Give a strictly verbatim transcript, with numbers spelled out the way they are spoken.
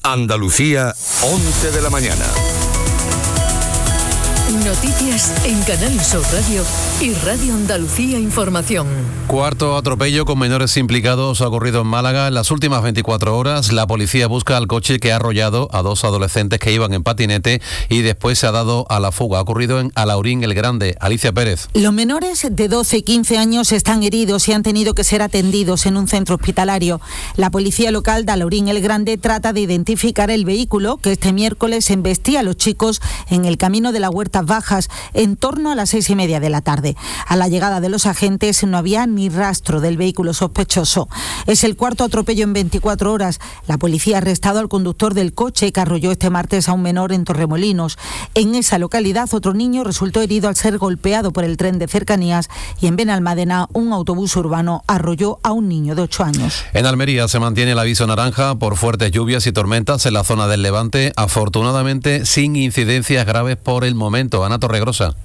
Andalucía, once de la mañana. Noticias en Canal Sur Radio y Radio Andalucía Información. Cuarto atropello con menores implicados ha ocurrido en Málaga. En las últimas veinticuatro horas, la policía busca al coche que ha arrollado a dos adolescentes que iban en patinete y después se ha dado a la fuga. Ha ocurrido en Alhaurín el Grande. Alicia Pérez. Los menores de doce y quince años están heridos y han tenido que ser atendidos en un centro hospitalario. La policía local de Alhaurín el Grande trata de identificar el vehículo que este miércoles embestía a los chicos en el camino de la Huertas Bajas en torno a las seis y media de la tarde. A la llegada de los agentes no había ni rastro del vehículo sospechoso. Es el cuarto atropello en veinticuatro horas. La policía ha arrestado al conductor del coche que arrolló este martes a un menor en Torremolinos. En esa localidad, otro niño resultó herido al ser golpeado por el tren de cercanías y en Benalmádena, un autobús urbano arrolló a un niño de ocho años. En Almería se mantiene el aviso naranja por fuertes lluvias y tormentas en la zona del Levante, afortunadamente sin incidencias graves por el momento. Ana Torregrosa.